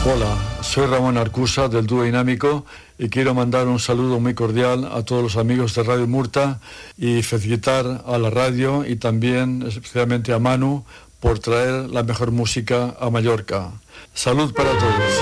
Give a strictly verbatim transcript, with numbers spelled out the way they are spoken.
Hola, soy Ramón Arcusa del Dúo Dinámico y quiero mandar un saludo muy cordial a todos los amigos de Radio Murta y felicitar a la radio y también especialmente a Manu por traer la mejor música a Mallorca. Salud para todos.